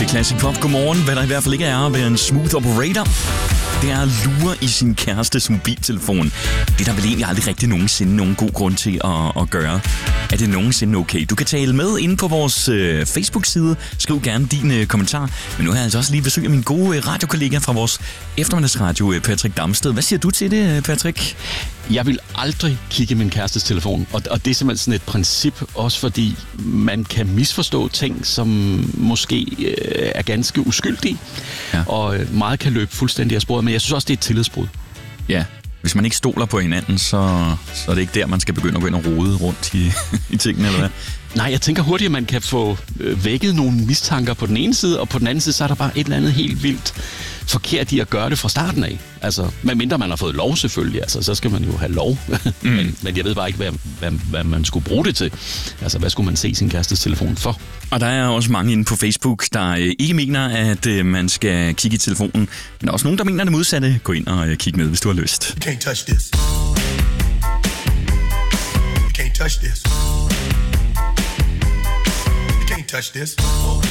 Classic Pop. Godmorgen. Hvad der i hvert fald ikke er at være en smooth operator, det er at lure i sin kærestes mobiltelefon. Det er der vel egentlig aldrig rigtig nogensinde nogen god grund til at gøre. Er det nogensinde okay? Du kan tale med inde på vores Facebook-side. Skriv gerne din kommentar. Men nu har jeg altså også lige besøg af min gode radiokollega fra vores eftermiddagsradio, Patrick Damsted. Hvad siger du til det, Patrick? Jeg vil aldrig kigge min kærestes telefon, og det er simpelthen sådan et princip, også fordi man kan misforstå ting, som måske er ganske uskyldige, og meget kan løbe fuldstændig af sporet, men jeg synes også, det er et tillidsbrud. Ja, hvis man ikke stoler på hinanden, så er det ikke der, man skal begynde at gå ind og rode rundt i tingene, eller hvad? Nej, jeg tænker hurtigt, at man kan få vækket nogle mistanker på den ene side, og på den anden side, så er der bare et eller andet helt vildt forkert i at gøre det fra starten af. Altså, medmindre man har fået lov selvfølgelig, altså, så skal man jo have lov. Men jeg ved bare ikke, hvad man skulle bruge det til. Altså, hvad skulle man se sin kærestes telefon for? Og der er også mange inde på Facebook, der ikke mener, at man skal kigge i telefonen. Men der er også nogen, der mener det modsatte. Gå ind og kig med, hvis du har lyst. You can't touch this. You can't touch this. You can't touch this.